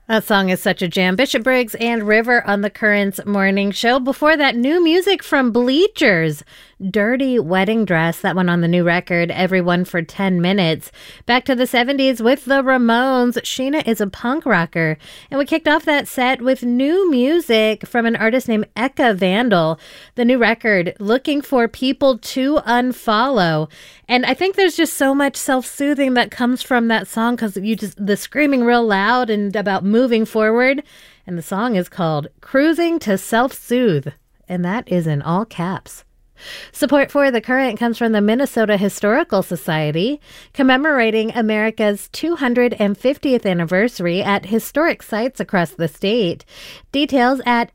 That song is such a jam. Bishop Briggs and River on the Currents Morning Show. Before that, new music from Bleachers. Dirty Wedding Dress, that one on the new record, Everyone for 10 Minutes. Back to the 70s with the Ramones. Sheena is a punk rocker. And we kicked off that set with new music from an artist named Eka Vandal. The new record, Looking for People to Unfollow. And I think there's just so much self-soothing that comes from that song because the screaming real loud and about moving forward. And the song is called Cruising to Self-Soothe. And that is in all caps. Support for The Current comes from the Minnesota Historical Society, commemorating America's 250th anniversary at historic sites across the state. Details at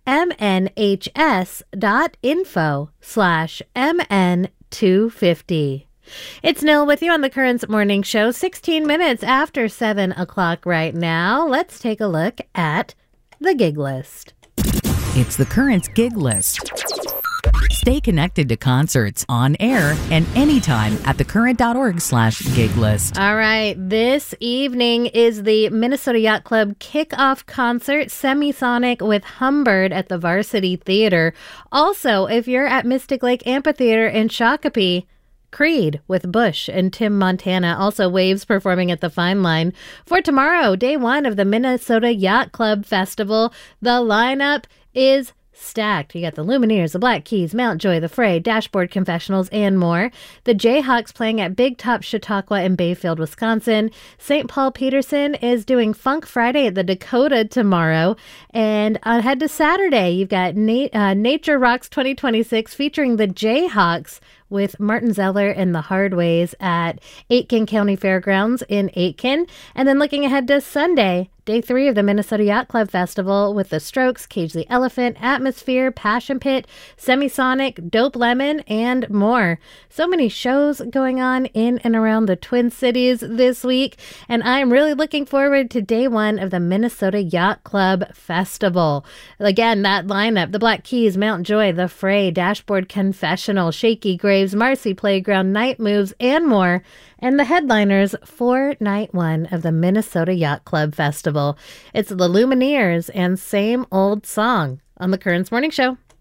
mnhs.info/mn250. It's Nil with you on the Currents Morning Show, 16 minutes after 7 o'clock right now. Let's take a look at the gig list. It's the Currents gig list. Stay connected to concerts on air and anytime at thecurrent.org/gig list. All right. This evening is the Minnesota Yacht Club kickoff concert, Semisonic with Humbird at the Varsity Theater. Also, if you're at Mystic Lake Amphitheater in Shakopee, Creed with Bush and Tim Montana. Also, Waves performing at the Fine Line. For tomorrow, day one of the Minnesota Yacht Club Festival, the lineup is stacked. You got the Lumineers, the Black Keys, Mount Joy, the Fray, Dashboard Confessionals, and more. The Jayhawks playing at Big Top Chautauqua in Bayfield, Wisconsin. St. Paul Peterson is doing Funk Friday at the Dakota tomorrow. And ahead to Saturday, you've got Nature Rocks 2026 featuring the Jayhawks with Martin Zeller and the Hardways at Aitkin County Fairgrounds in Aitkin. And then looking ahead to Sunday, day 3 of the Minnesota Yacht Club Festival with the Strokes, Cage the Elephant, Atmosphere, Passion Pit, Semisonic, Dope Lemon, and more. So many shows going on in and around the Twin Cities this week, and I'm really looking forward to day 1 of the Minnesota Yacht Club Festival. Again, that lineup, the Black Keys, Mount Joy, the Fray, Dashboard Confessional, Shaky Graves, Marcy Playground, Night Moves, and more. And the headliners for night 1 of the Minnesota Yacht Club Festival. It's the Lumineers and Same Old Song on the Currents Morning Show.